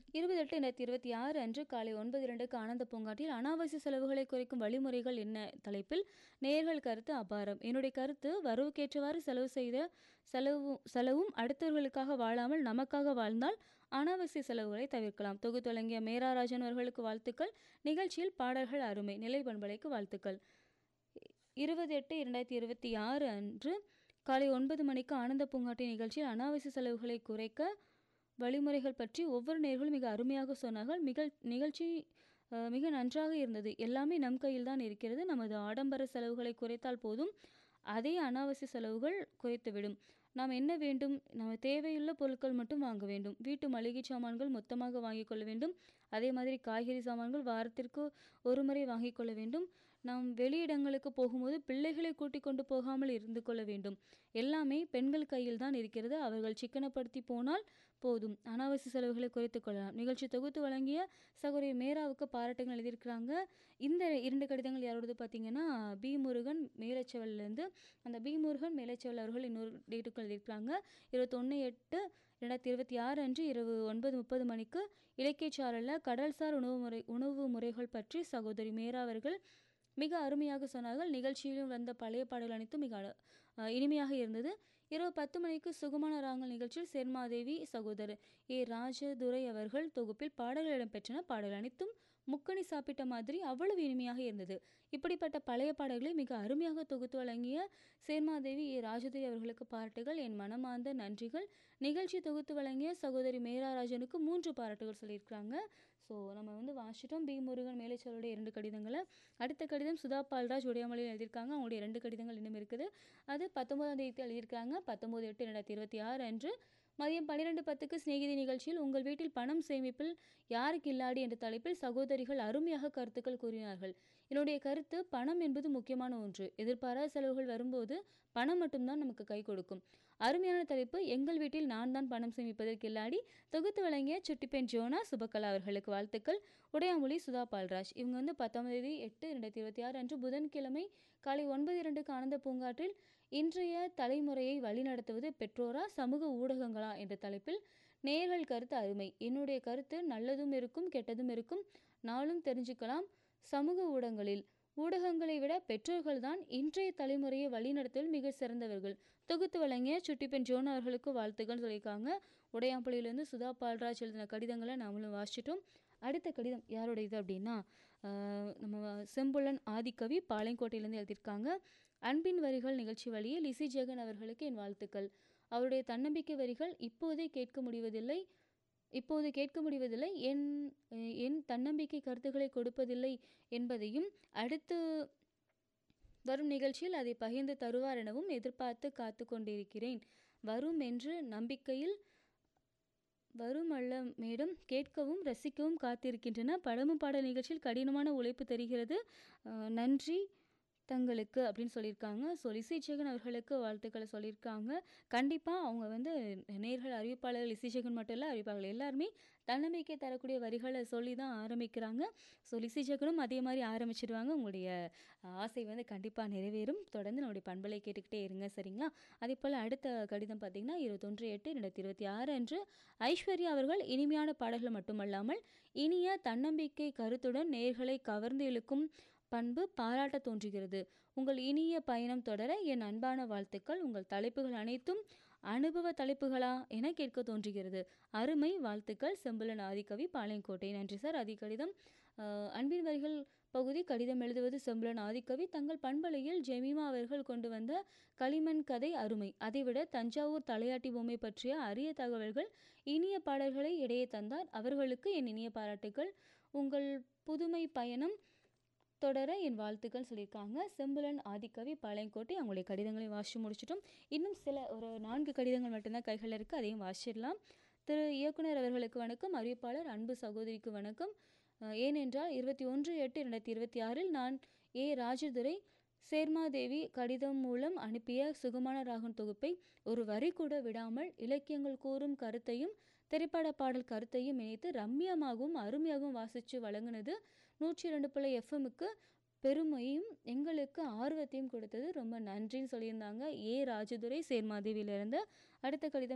28/2026 அன்று காலை 9:02க்கு ஆனந்த பூங்காற்றில் அனாவசிய செலவுகளை குறைக்கும் வழிமுறைகள் என்ன தலைப்பில் நேயர்கள் கருத்து அபாரம். என்னுடைய கருத்து வரவுக்கேற்றவாறு செலவும் அடுத்தவர்களுக்காக வாழாமல் நமக்காக வாழ்ந்தால் அனாவசிய செலவுகளை தவிர்க்கலாம். தொகுத்து வழங்கிய மேராராஜன் அவர்களுக்கு வாழ்த்துக்கள். நிகழ்ச்சியில் பாடல்கள் அருமை. நிலை பண்பலைக்கு வாழ்த்துக்கள். 28/2026 அன்று காலை 9 மணிக்கு ஆனந்த பூங்காட்டி நிகழ்ச்சியில் அனாவசிய செலவுகளை குறைக்க வழிமுறைகள் பற்றி ஒவ்வொரு நேயர்களும் மிக அருமையாக சொன்னார்கள். நிகழ்ச்சி மிக நன்றாக இருந்தது. எல்லாமே நம் கையில் தான் இருக்கிறது. நமது ஆடம்பர செலவுகளை குறைத்தால் போதும், அதே அனாவசிய செலவுகள் குறைத்துவிடும். நாம் என்ன வேண்டும்? நம்ம தேவையுள்ள பொருட்கள் மட்டும் வாங்க வேண்டும். வீட்டு மளிகை சாமான்கள் மொத்தமாக வாங்கிக் கொள்ள வேண்டும். அதே மாதிரி காய்கறி சாமான்கள் வாரத்திற்கு ஒரு முறை வாங்கிக் கொள்ள வேண்டும். நாம் வெளியிடங்களுக்கு போகும்போது பிள்ளைகளை கூட்டிக் கொண்டு போகாமல் இருந்து கொள்ள வேண்டும். எல்லாமே பெண்கள் கையில் தான் இருக்கிறது. அவர்கள் சிக்கனப்படுத்தி போனால் போதும், அனாவசிய செலவுகளை குறைத்துக் கொள்ளலாம். நிகழ்ச்சி தொகுத்து வழங்கிய சகோதரி மேராவுக்கு பாராட்டுகள் எழுதியிருக்கிறாங்க. இந்த 2 கடிதங்கள் யாரோடது பார்த்தீங்கன்னா, பி முருகன் மேலச்செவல்லேருந்து. அந்த பி முருகன் மேலச்செவல் அவர்கள் இன்னொரு டேட்டுக்கு எழுதியிருக்கிறாங்க. 21/8/2026 அன்று இரவு 9:30 மணிக்கு இலக்கியச்சாரலில் கடல்சார் உணவு முறைகள் பற்றி சகோதரி மேரா அவர்கள் மிக அருமையாக சொன்னார்கள். நிகழ்ச்சியிலும் வந்த பழைய பாடல்கள் அனைத்தும் மிக இனிமையாக இருந்தது. இரவு 10 மணிக்கு சுகமான ராகங்கள் நிகழ்ச்சியில் சேர்மாதேவி சகோதரர் ஏ ராஜதுரை அவர்கள் தொகுப்பில் பாடல்கள் இடம்பெற்றன. பாடல்கள் அனைத்தும் முக்கணி சாப்பிட்ட மாதிரி அவ்வளவு இனிமையாக இருந்தது. இப்படிப்பட்ட பழைய பாடல்களை மிக அருமையாக தொகுத்து வழங்கிய சேர்மாதேவி ஏ ராஜதுரை அவர்களுக்கு பாராட்டுகள், என் மனமார்ந்த நன்றிகள். நிகழ்ச்சி தொகுத்து வழங்கிய சகோதரி மேராராஜனுக்கு 3 பாராட்டுகள் சொல்லியிருக்கிறாங்க. ஸோ நம்ம வாசிட்டோம் பி முருகன் மேலேச்சலுடைய 2 கடிதங்களை. அடுத்த கடிதம் சுதா பால்ராஜ் உடையாமலையில் எழுதியிருக்காங்க. அவங்களுடைய 2 கடிதங்கள் இன்னும் இருக்குது. அது 19ஆம் தேதி எழுதியிருக்காங்க. 19/8/2026 அன்று மதியம் 12:10க்கு சிநேகிதி நிகழ்ச்சியில் உங்கள் வீட்டில் பணம் சேமிப்பில் யாருக்கு இல்லாடி என்ற தலைப்பில் சகோதரிகள் அருமையாக கருத்துக்கள் கூறினார்கள். என்னுடைய கருத்து, பணம் என்பது முக்கியமான ஒன்று. எதிர்பாராத செலவுகள் வரும்போது பணம் மட்டும்தான் நமக்கு கை கொடுக்கும். அருமையான தலைப்பு. எங்கள் வீட்டில் நான் தான் பணம் சேமிப்பதற்கு இல்லாடி. தொகுத்து வழங்கிய சுட்டிப்பெண் ஜோனா சுபகலா அவர்களுக்கு வாழ்த்துக்கள். உடையாமொழி சுதா பால்ராஜ். இவங்க 19/8/2026 அன்று புதன்கிழமை காலை 9:02க்கு ஆனந்த பூங்காற்றில் இன்றைய தலைமுறையை வழிநடத்துவது பெற்றோரா சமூக ஊடகங்களா என்ற தலைப்பில் நேயர்கள் கருத்து அருமை. என்னுடைய கருத்து, நல்லதும் இருக்கும் கெட்டதும் இருக்கும். நாளும் தெரிஞ்சுக்கலாம். சமூக ஊடகங்களை விட பெற்றோர்கள் தான் இன்றைய தலைமுறையை வழிநடத்துவதில் மிக சிறந்தவர்கள். தொகுத்து வழங்கிய சுட்டிப்பெண் ஜோன் அவர்களுக்கு வாழ்த்துக்கள் சொல்லியிருக்காங்க. உடையாம்பள்ளியிலேருந்து சுதா பால்ராஜ் எழுதின கடிதங்களை நாமளும் வாசிச்சிட்டோம். அடுத்த கடிதம் யாருடையது அப்படின்னா, நம்ம செம்புலன் ஆதிக்கவி பாளையங்கோட்டையிலேருந்து எழுதியிருக்காங்க. அன்பின் வரிகள் நிகழ்ச்சி வழியே லிசி ஜெகன் அவர்களுக்கு என் வாழ்த்துக்கள். அவருடைய தன்னம்பிக்கை வரிகள் இப்போது கேட்க முடிவதில்லை. என் தன்னம்பிக்கை கருத்துக்களை கொடுப்பதில்லை என்பதையும், அடுத்து வரும் நிகழ்ச்சியில் அதை பகிர்ந்து தருவார் எனவும் எதிர்பார்த்து காத்து கொண்டிருக்கிறேன். வரும் என்று நம்பிக்கையில் வரும் அல்ல மேடம், கேட்கவும் ரசிக்கவும் காத்திருக்கின்றன. படமும் பாடல் நிகழ்ச்சியில் கடினமான உழைப்பு தெரிகிறது. நன்றி தங்களுக்கு அப்படின்னு சொல்லியிருக்காங்க. ஸோ லிசி ஜெகன் அவர்களுக்கு வாழ்த்துக்களை சொல்லியிருக்காங்க. கண்டிப்பாக அவங்க நேர்கள் அறிவிப்பாளர்கள் லிசி ஜெகன் மட்டும் இல்லை, அறிவிப்பாளர்கள் எல்லாருமே தன்னம்பிக்கை தரக்கூடிய வரிகளை சொல்லி தான் ஆரம்பிக்கிறாங்க. ஸோ லிசி ஜெகனும் அதே மாதிரி ஆரம்பிச்சிடுவாங்க. உங்களுடைய ஆசை கண்டிப்பாக நிறைவேறும். தொடர்ந்து நம்முடைய பண்பலை கேட்டுக்கிட்டே இருங்க, சரிங்களா? அதே போல் அடுத்த கடிதம் பார்த்திங்கன்னா 21/8/2026 அன்று ஐஸ்வர்யா அவர்கள் இனிமையான பாடல்கள் மட்டுமல்லாமல் இனிய தன்னம்பிக்கை கருத்துடன் நேர்களை கவர்ந்து இழுக்கும் பண்பு பாராட்ட தோன்றுகிறது. உங்கள் இனிய பயணம் தொடர என் அன்பான வாழ்த்துக்கள். உங்கள் தலைப்புகள் அனைத்தும் அனுபவ தலைப்புகளா என கேட்க தோன்றுகிறது. அருமை, வாழ்த்துக்கள். செம்புலன் ஆதிக்கவி பாளையங்கோட்டை. நன்றி சார். கடிதம் அன்பின் வரிகள் பகுதி. கடிதம் எழுதுவது செம்புலன் ஆதிக்கவி. தங்கள் பண்பலையில் ஜெமிமா அவர்கள் கொண்டு வந்த களிமண் கதை அருமை. அதைவிட தஞ்சாவூர் தலையாட்டி பொம்மை பற்றிய அரிய தகவல்கள், இனிய பாடல்களை இடையே தந்தார். அவர்களுக்கு என் இனிய பாராட்டுகள். உங்கள் புதுமை பயணம் தொடர என் வாழ்த்துக்கள் சொல்லியிருக்காங்க. செம்புலன் ஆதிக்கவி பாளையங்கோட்டை. அவங்களுடைய கடிதங்களை வாசித்து முடிச்சிட்டோம். இன்னும் ஒரு 4 கடிதங்கள் மட்டும்தான் கைகளில் இருக்குது. அதையும் வாசிடலாம். திரு இயக்குனர் அவர்களுக்கு வணக்கம். அறிவிப்பாளர் அன்பு சகோதரிக்கு வணக்கம். ஏனென்றால் 21/8/2026 நான் ஏ ராஜதுரை சேர்மாதேவி கடிதம் மூலம் அனுப்பிய சுகமான ராகம் தொகுப்பை ஒரு வரி கூட விடாமல் இலக்கியங்கள் கூறும் கருத்தையும் திரைப்பட பாடல் கருத்தையும் இணைத்து ரம்மியமாகவும் அருமையாகவும் வாசித்து வழங்கினது 102 எஃப்எம்முக்கு பெருமையும் எங்களுக்கு ஆர்வத்தையும் கொடுத்தது. ரொம்ப நன்றின்னு சொல்லியிருந்தாங்க ஏ ராஜதுரை சேர்மாதேவியிலிருந்து. அடுத்த கடிதம்